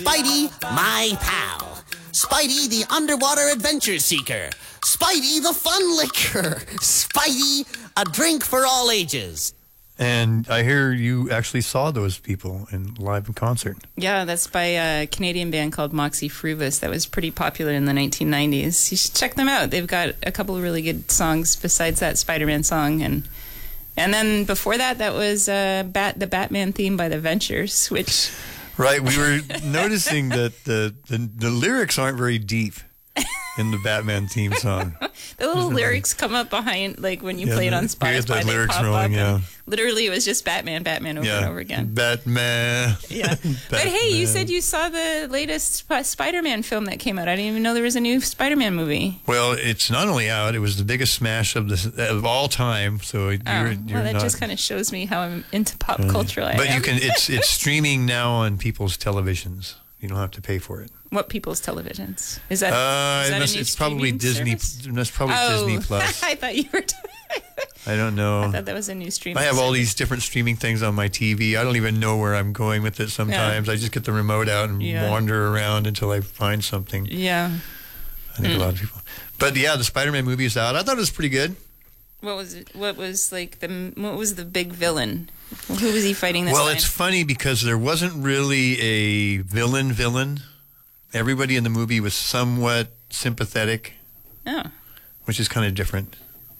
Spidey, my pal. Spidey, the underwater adventure seeker. Spidey, the fun licker. Spidey, a drink for all ages. And I hear you actually saw those people live in concert. Yeah, that's by a Canadian band called Moxie Fruvus that was pretty popular in the 1990s. You should check them out. They've got a couple of really good songs besides that Spider-Man song. And then before that was the Batman theme by The Ventures, which... Right, we were noticing that the lyrics aren't very deep in the Batman theme song. The little lyrics come up behind, like when you play it on Spotify, they pop rolling, up. Literally, it was just Batman over and over again. Batman. Yeah. But hey, you said you saw the latest Spider-Man film that came out. I didn't even know there was a new Spider-Man movie. Well, it's not only out, it was the biggest smash of all time. So that just kind of shows me how I'm into pop culture. But it's streaming now on people's televisions. You don't have to pay for it. What people's televisions? Is that it's probably Disney. That's probably Disney Plus. I thought you were. I don't know. I thought that was a new streaming. I have all these different streaming things on my TV. I don't even know where I'm going with it sometimes. I just get the remote out and wander around until I find something. Yeah. I think a lot of people. But yeah, the Spider-Man movie is out. I thought it was pretty good. What was it? What was the big villain? Who was he fighting this time? Well, it's funny because there wasn't really a villain. Everybody in the movie was somewhat sympathetic. Oh. Which is kind of different.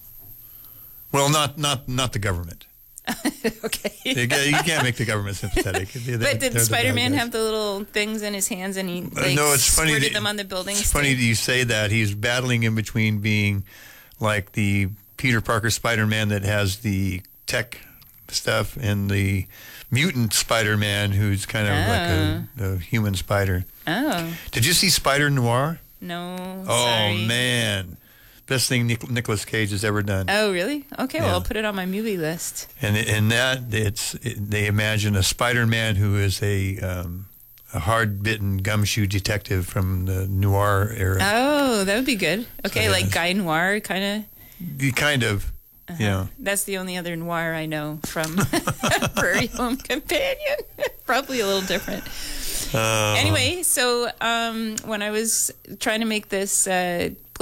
Well, not the government. Okay. You can't make the government sympathetic. But did Spider-Man have the little things in his hands and he squirted them on the buildings? It's funny that you say that. He's battling in between being like the Peter Parker Spider-Man that has the tech stuff and the mutant Spider-Man who's kind of like a human spider. Oh. Did you see Spider-Noir? No. Oh, sorry. Man. Best thing Nicolas Cage has ever done. Oh, really? Okay, well, I'll put it on my movie list. And in that, they imagine a Spider-Man who is a hard-bitten gumshoe detective from the noir era. Oh, that would be good. Okay, so, like Guy Noir, kind of? Kind of, yeah. That's the only other noir I know from Prairie Home Companion. Probably a little different. Anyway, so when I was trying to make this